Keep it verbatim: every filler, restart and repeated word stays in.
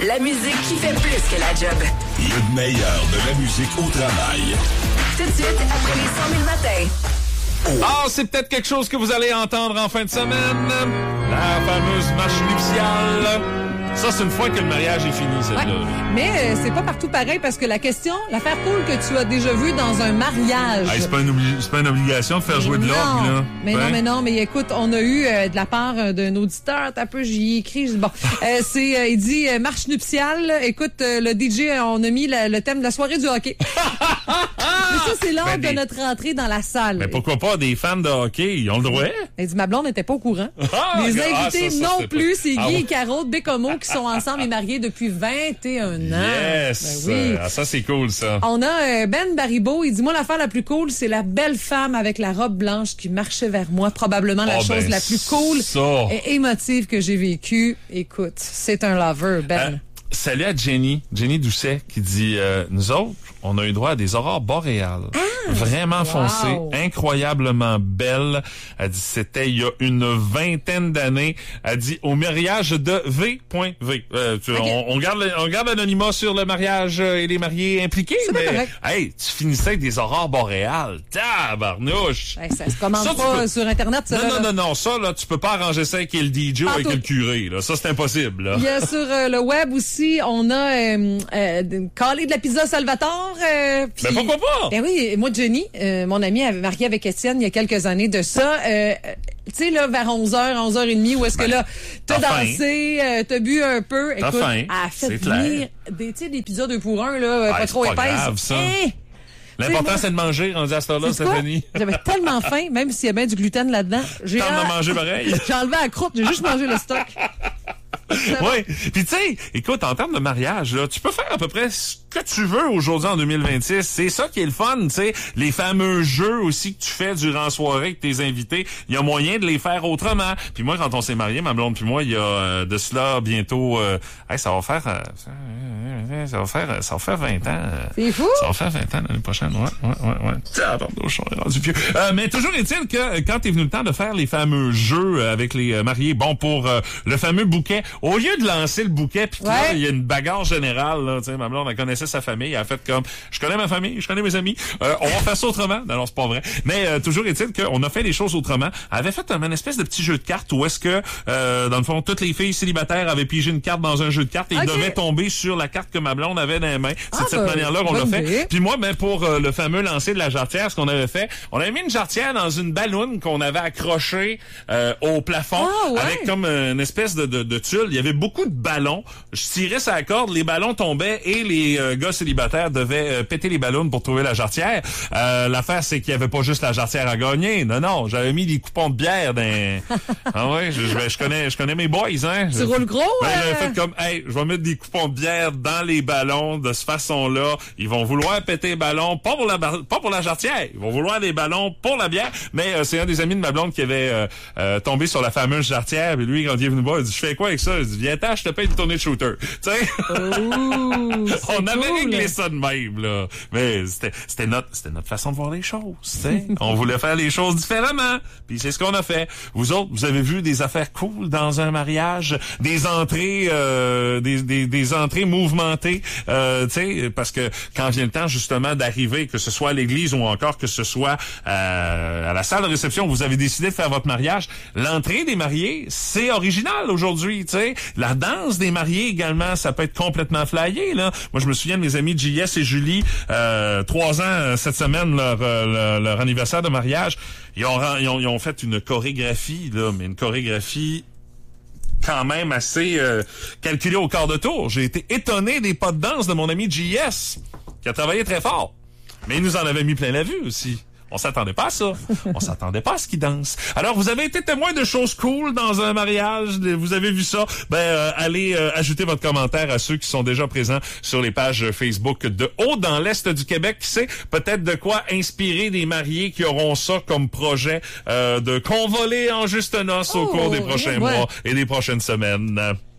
La musique qui fait plus que la job. Le meilleur de la musique au travail. Tout de suite, après les cent mille matins. Oh. Ah, c'est peut-être quelque chose que vous allez entendre en fin de semaine. La fameuse marche nuptiale. Ça, c'est une fois que le mariage est fini, celle-là. Ouais. Mais euh, c'est pas partout pareil parce que la question, l'affaire cool que tu as déjà vue dans un mariage. Hey, c'est pas une, obli- c'est pas une obligation de faire mais jouer de l'orgue, là. Mais ouais. non, mais non, mais écoute, on a eu euh, de la part euh, d'un auditeur, t'as peu, j'y ai écrit, j'ai dit, bon, euh, c'est, euh, il dit euh, marche nuptiale. Écoute, euh, le D J, on a mis la, le thème de la soirée du hockey. Mais ça, c'est l'heure ben des... de notre entrée dans la salle. Mais pourquoi pas des fans de hockey? Ils ont le droit? Elle dit, ma blonde n'était pas au courant. Ah, les ah, invités ça, ça, non c'est plus, pas... c'est Guy ah, ouais. et Caro de Bécomo qui sont ensemble et mariés depuis vingt et un ans. Yes! Ben oui. Ah, ça, c'est cool, ça. On a euh, Ben Baribeau, il dit, moi, l'affaire la plus cool, c'est la belle femme avec la robe blanche qui marchait vers moi. Probablement la oh, chose ben, la plus cool ça. et émotive que j'ai vécue. Écoute, c'est un lover, Ben. Euh, salut à Jenny, Jenny Doucet, qui dit, euh, nous autres, on a eu droit à des aurores boréales. Ah, vraiment wow. foncées, incroyablement belles. Elle dit, c'était il y a une vingtaine d'années. Elle dit, au mariage de V V. Euh, tu, okay. on, on garde on garde l'anonymat sur le mariage et les mariés impliqués. C'est mais, correct. Hey, tu finissais avec des aurores boréales. Tabarnouche! Hey, ça se commande ça, pas peux... sur Internet, ça. Non, là, non, là. non, non. Ça, là, tu peux pas arranger ça avec le D J ou avec le curé, là. Ça, c'est impossible, là. Il y a sur euh, le web aussi, on a euh, euh, calé de la pizza Salvatore. Euh, pis, ben pourquoi pas? Ben oui, moi, Jenny, euh, mon amie avait marié avec Étienne il y a quelques années de ça. Euh, tu sais, là, vers onze heures, onze heures trente, où est-ce ben, que là, t'as, t'as dansé, euh, t'as bu un peu. T'as Écoute, faim. elle a fait venir des, tu sais, des pizzas deux pour un, là, ah, pas trop pas épaisses. Grave, ça. Hey! L'important, c'est de manger, rendu à cette heure-là, Stéphanie. J'avais tellement faim, même s'il y a bien du gluten là-dedans. J'ai T'en as mangé pareil. J'ai enlevé la croûte, j'ai juste mangé le stock. Oui. Puis tu sais, écoute, en termes de mariage, là, tu peux faire à peu près ce que tu veux aujourd'hui en deux mille vingt-six. C'est ça qui est le fun, tu sais. Les fameux jeux aussi que tu fais durant la soirée avec tes invités, il y a moyen de les faire autrement. Puis moi, quand on s'est mariés, ma blonde puis moi, il y a euh, de cela bientôt... Euh, hey, ça va faire... Euh, ça va faire ça va faire vingt ans. Euh, c'est fou! Ça va faire vingt ans l'année prochaine. Ouais, ouais, ouais, ouais. Ah, pardon, je suis rendu vieux. Euh, mais toujours est-il que quand est venu le temps de faire les fameux jeux avec les euh, mariés, bon, pour euh, le fameux bouquet, au lieu de lancer le bouquet, puis ouais. là, il y a une bagarre générale, là, tu sais, ma blonde, elle connaissait sa famille, elle a fait comme, je connais ma famille, je connais mes amis, euh, on va faire ça autrement. Non, non, c'est pas vrai. Mais euh, toujours est-il qu'on a fait les choses autrement. Elle avait fait un, une espèce de petit jeu de cartes où est-ce que, euh, dans le fond, toutes les filles célibataires avaient pigé une carte dans un jeu de cartes et okay. ils devaient tomber sur la carte que ma blonde avait dans les mains. C'est ah, de cette ben, manière-là qu'on l'a fait. Puis moi, ben, pour euh, le fameux lancer de la jarretière, ce qu'on avait fait, on avait mis une jarretière dans une balloune qu'on avait accrochée euh, au plafond ah, ouais. avec comme une espèce de, de, de tulle. Il y avait beaucoup de ballons. Je tirais sa corde, les ballons tombaient et les euh, gars célibataires devaient euh, péter les ballons pour trouver la jarretière. Euh, l'affaire, c'est qu'il y avait pas juste la jarretière à gagner. Non, non, j'avais mis des coupons de bière dans... ah ouais, je, je, je connais je connais mes boys, hein. Tu roules gros, ben, euh... J'avais fait comme, hey, je vais mettre des coupons de bière dans les ballons de cette façon-là. Ils vont vouloir péter les ballons, pas pour la pas pour la jarretière. Ils vont vouloir des ballons pour la bière. Mais euh, c'est un des amis de ma blonde qui avait euh, euh, tombé sur la fameuse jarretière. Et lui, quand il est venu voir, il dit, je fais quoi avec ça? Il dit, viens-t'en, je te paye une tournée de shooter. Tu sais? On avait cool. réglé ça de même, là. Mais c'était, c'était notre, c'était notre façon de voir les choses, tu sais. On voulait faire les choses différemment. Puis c'est ce qu'on a fait. Vous autres, vous avez vu des affaires cool dans un mariage? Des entrées, euh, des, des, des entrées mouvementées, euh, tu sais, parce que quand vient le temps, justement, d'arriver, que ce soit à l'église ou encore que ce soit euh, à la salle de réception, vous avez décidé de faire votre mariage, l'entrée des mariés, c'est original aujourd'hui, tu sais. La danse des mariés également, ça peut être complètement flyé, là. Moi, je me souviens de mes amis J S et Julie, euh, trois ans cette semaine, leur, leur, leur anniversaire de mariage. Ils ont, ils ont, ils ont fait une chorégraphie, là, mais une chorégraphie quand même assez euh, calculée au quart de tour. J'ai été étonné des pas de danse de mon ami J S, qui a travaillé très fort. Mais il nous en avait mis plein la vue aussi. On s'attendait pas à ça. On s'attendait pas à ce qu'ils dansent. Alors, vous avez été témoin de choses cool dans un mariage. Vous avez vu ça. Ben, euh, allez euh, ajouter votre commentaire à ceux qui sont déjà présents sur les pages Facebook de Haut dans l'Est du Québec. Qui sait, peut-être de quoi inspirer des mariés qui auront ça comme projet euh, de convoler en juste noces oh, au cours des prochains ouais. mois et des prochaines semaines.